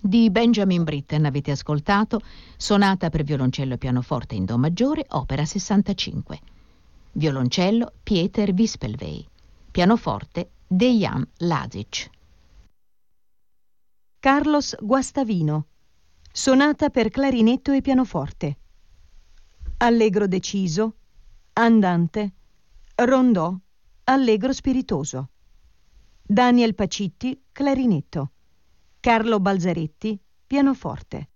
Di Benjamin Britten avete ascoltato Sonata per violoncello e pianoforte in Do maggiore, opera 65. Violoncello Pieter Wispelwey. Pianoforte Dejan Lazic. Carlos Guastavino. Sonata per clarinetto e pianoforte. Allegro deciso, andante, rondò, allegro spiritoso. Daniel Pacitti, clarinetto. Carlo Balzaretti, pianoforte.